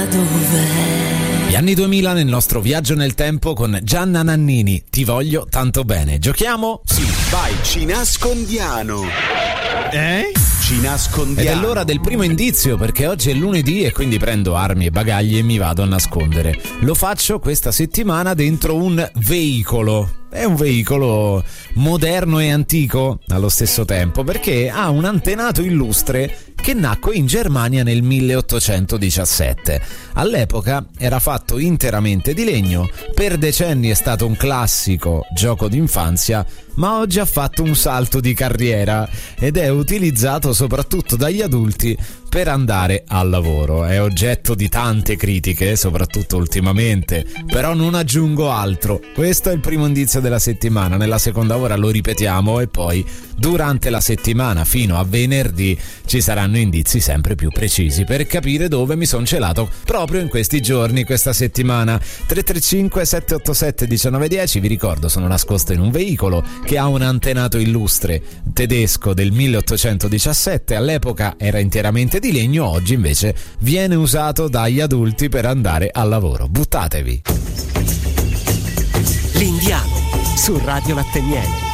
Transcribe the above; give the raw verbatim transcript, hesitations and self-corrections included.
Gli anni duemila nel nostro viaggio nel tempo con Gianna Nannini. Ti voglio tanto bene. Giochiamo? Sì, vai, ci nascondiamo. Eh? Ci nascondiamo. Ed è l'ora del primo indizio, perché oggi è lunedì e quindi prendo armi e bagagli e mi vado a nascondere. Lo faccio questa settimana dentro un veicolo. È un veicolo moderno e antico allo stesso tempo, perché ha un antenato illustre che nacque in Germania nel milleottocentodiciassette. All'epoca era fatto interamente di legno, per decenni è stato un classico gioco d'infanzia, ma oggi ha fatto un salto di carriera ed è utilizzato soprattutto dagli adulti per andare al lavoro. È oggetto di tante critiche, soprattutto ultimamente, però non aggiungo altro. Questo è il primo indizio della settimana. Nella seconda ora lo ripetiamo e poi durante la settimana fino a venerdì ci saranno indizi sempre più precisi per capire dove mi sono celato proprio in questi giorni, questa settimana. Tre tre cinque sette otto sette uno nove uno zero, vi ricordo, sono nascosto in un veicolo che ha un antenato illustre tedesco del milleottocentodiciassette. All'epoca era interamente di legno, oggi invece viene usato dagli adulti per andare al lavoro. Buttatevi. L'Indiano su Radio Latte Miele.